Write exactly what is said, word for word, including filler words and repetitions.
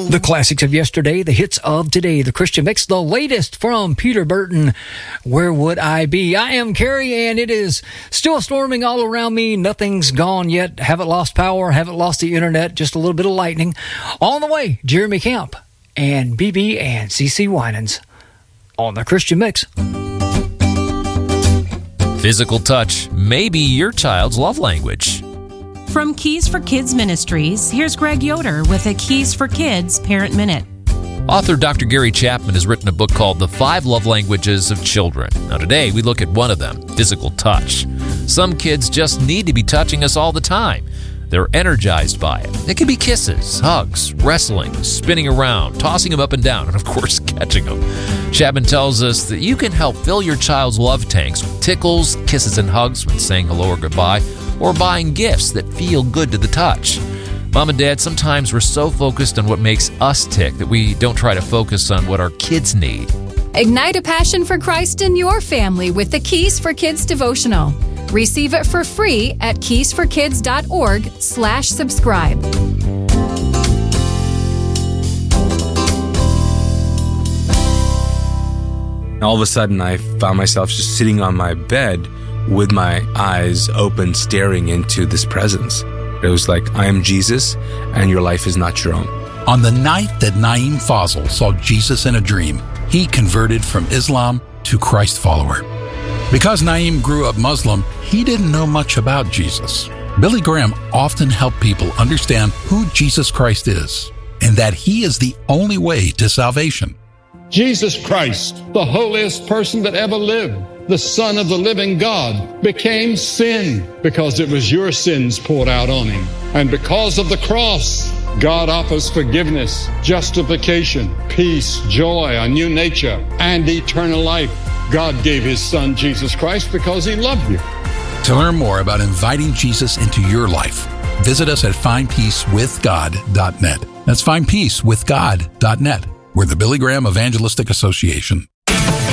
The classics of yesterday, the hits of today, the Christian Mix, the latest from Peter Burton, Where Would I Be? I am Carrie, and it is still storming all around me. Nothing's gone yet. Haven't lost power, haven't lost the internet, just a little bit of lightning. On the way, Jeremy Camp and B B and C C Winans on the Christian Mix. Physical touch may be your child's love language. From Keys for Kids Ministries, here's Greg Yoder with a Keys for Kids Parent Minute. Author Doctor Gary Chapman has written a book called The Five Love Languages of Children. Now today we look at one of them, physical touch. Some kids just need to be touching us all the time. They're energized by it. It can be kisses, hugs, wrestling, spinning around, tossing them up and down, and of course catching them. Chapman tells us that you can help fill your child's love tanks with tickles, kisses, and hugs when saying hello or goodbye, or buying gifts that feel good to the touch. Mom and Dad, sometimes we're so focused on what makes us tick that we don't try to focus on what our kids need. Ignite a passion for Christ in your family with the Keys for Kids devotional. Receive it for free at keys for kids dot org slash subscribe. All of a sudden, I found myself just sitting on my bed with my eyes open, staring into this presence. It was like, I am Jesus, and your life is not your own. On the night that Naeem Fazal saw Jesus in a dream, he converted from Islam to Christ follower. Because Naeem grew up Muslim, he didn't know much about Jesus. Billy Graham often helped people understand who Jesus Christ is, and that he is the only way to salvation. Jesus Christ, the holiest person that ever lived, the Son of the living God, became sin because it was your sins poured out on him. And because of the cross, God offers forgiveness, justification, peace, joy, a new nature, and eternal life. God gave his Son, Jesus Christ, because he loved you. To learn more about inviting Jesus into your life, visit us at find peace with god dot net. That's find peace with god dot net. We're the Billy Graham Evangelistic Association.